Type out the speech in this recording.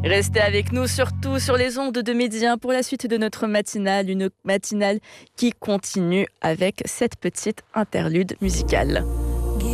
Restez avec nous, surtout sur les ondes de Midi 1 pour la suite de notre matinale, une matinale qui continue avec cette petite interlude musicale.